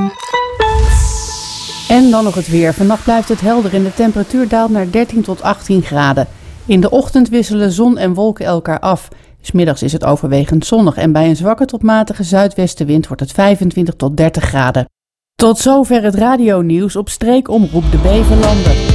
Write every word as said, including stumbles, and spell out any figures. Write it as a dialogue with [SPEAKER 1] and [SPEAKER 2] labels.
[SPEAKER 1] En dan nog het weer. Vannacht blijft het helder en de temperatuur daalt naar dertien tot achttien graden. In de ochtend wisselen zon en wolken elkaar af. 's Middags is het overwegend zonnig en bij een zwakke tot matige zuidwestenwind wordt het vijfentwintig tot dertig graden. Tot zover het radionieuws op streekomroep de Beverlanden.